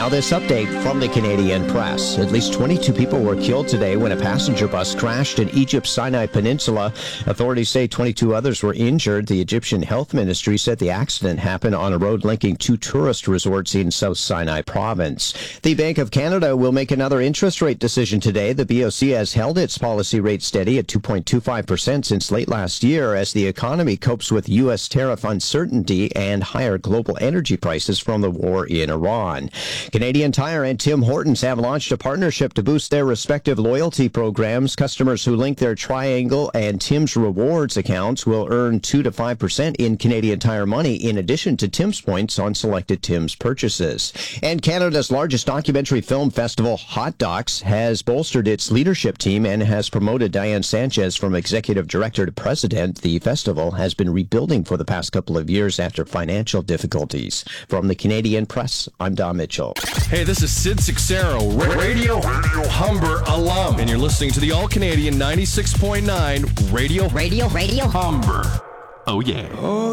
Now this update from the Canadian Press. At least 22 people were killed today when a passenger bus crashed in Egypt's Sinai Peninsula. Authorities say 22 others were injured. The Egyptian Health Ministry said the accident happened on a road linking two tourist resorts in South Sinai province. The Bank of Canada will make another interest rate decision today. The BOC has held its policy rate steady at 2.25% since late last year as the economy copes with U.S. tariff uncertainty and higher global energy prices from the war in Iran. Canadian Tire and Tim Hortons have launched a partnership to boost their respective loyalty programs. Customers who link their Triangle and Tim's Rewards accounts will earn 2 to 5% in Canadian Tire money in addition to Tim's points on selected Tim's purchases. And Canada's largest documentary film festival, Hot Docs, has bolstered its leadership team and has promoted Diane Sanchez from executive director to president. The festival has been rebuilding for the past couple of years after financial difficulties. From the Canadian Press, I'm Don Mitchell. Hey, this is Sid Sixero, Radio Humber alum, and you're listening to the All-Canadian 96.9 Radio Humber. Oh, yeah.